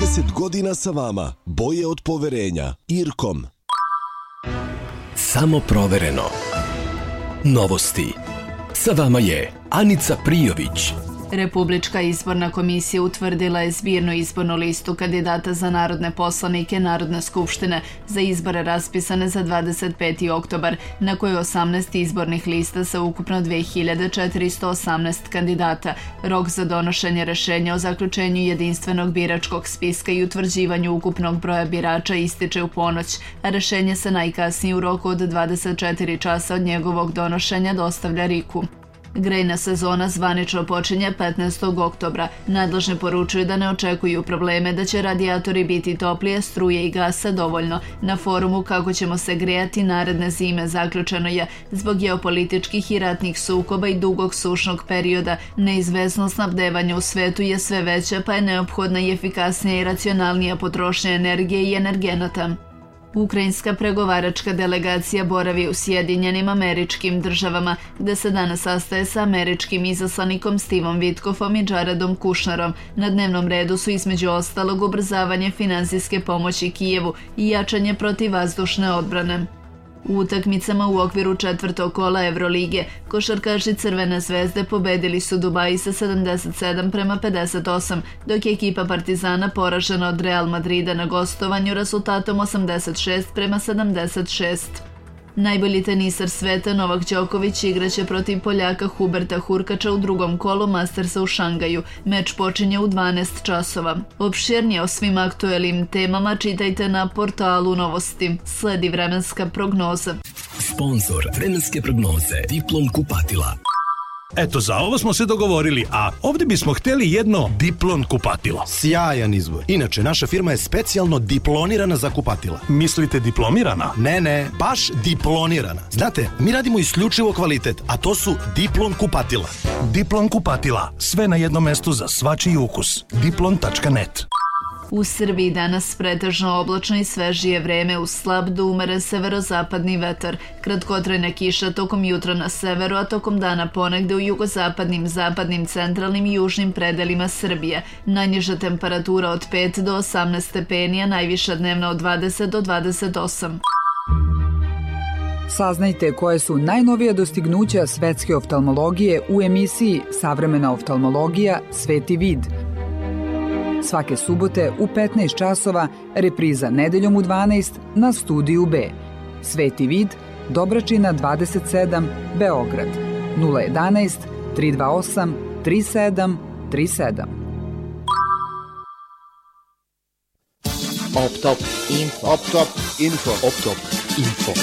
30 godina sa vama. Boje od poverenja. Irkom. Samo provereno. Novosti. Sa vama je Anica Prijović. Republička izborna komisija utvrdila je zbirnu izbornu listu kandidata za narodne poslanike Narodne skupštine za izbore raspisane za 25. oktobar, na kojoj 18 izbornih lista sa ukupno 2418 kandidata. Rok za donošenje rešenja o zaključenju jedinstvenog biračkog spiska i utvrđivanju ukupnog broja birača ističe u ponoć, a rešenje se najkasnije u roku od 24 časa od njegovog donošenja dostavlja RIK-u. Grejna sezona zvanično počinje 15. oktobra. Nadležni poručuju da ne očekuju probleme, da će radijatori biti toplije, struje i gasa dovoljno. Na forumu Kako ćemo se grejati naredne zime zaključeno je: zbog geopolitičkih i ratnih sukoba i dugog sušnog perioda, neizvesnost snabdevanja u svetu je sve veća, pa je neophodna i efikasnija i racionalnija potrošnja energije i energenata. Ukrajinska pregovaračka delegacija boravi u Sjedinjenim Američkim Državama, gde se danas sastaje sa američkim izaslanikom Stevom Witkoffom i Jaredom Kushnerom. Na dnevnom redu su između ostalog ubrzavanje finansijske pomoći Kijevu i jačanje protivvazdušne odbrane. U utakmicama u okviru četvrtog kola Evrolige, košarkaši Crvene zvezde pobedili su Dubaji sa 77-58, dok je ekipa Partizana poražena od Real Madrida na gostovanju rezultatom 86-76. Najbolji tenisar sveta Novak Đoković igraće protiv Poljaka Huberta Hurkača u drugom kolu Mastersa u Šangaju. Meč počinje u 12 časova. Opširnije o svim aktuelnim temama čitajte na portalu Novosti. Sledi vremenska prognoza. Sponzor vremenske prognoze Diplom kupatila. Eto, za ovo smo se dogovorili, a ovdje bismo htjeli jedno Diplon kupatilo. Sjajan izbor. Inače, naša firma je specijalno diplonirana za kupatila. Mislite diplomirana? Ne, baš diplonirana. Znate, mi radimo isključivo kvalitet, a to su Diplon kupatila. Diplon kupatila. Sve na jednom mestu za svačiji ukus. Diplon.net. U Srbiji danas pretežno oblačno i svežije vreme uz slab do umeren severozapadni vetar. Kratkotrajna kiša tokom jutra na severu, a tokom dana ponegde u jugozapadnim, zapadnim, centralnim i južnim predelima Srbije. Najniža temperatura od 5 do 18 stepeni, a najviša dnevna od 20 do 28. Saznajte koje su najnovija dostignuća svetske oftalmologije u emisiji Savremena oftalmologija – Sveti vid. Svake subote u 15 časova, repriza nedeljom u 12 na Studiju B. Sveti vid, Dobračina 27, Beograd, 011 328 3737. Optop info.